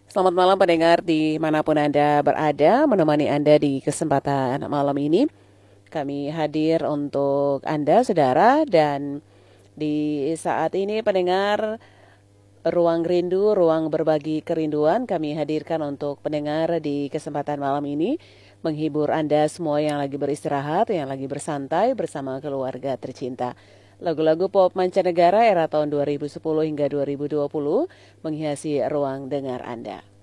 Selamat malam pendengar dimanapun Anda berada, menemani Anda di kesempatan malam ini. Kami hadir untuk Anda, saudara, dan di saat ini pendengar Ruang Rindu, Ruang Berbagi Kerinduan, kami hadirkan untuk pendengar di kesempatan malam ini, menghibur Anda semua yang lagi beristirahat, yang lagi bersantai bersama keluarga tercinta. Lagu-lagu pop mancanegara era tahun 2010 hingga 2020 menghiasi ruang dengar Anda.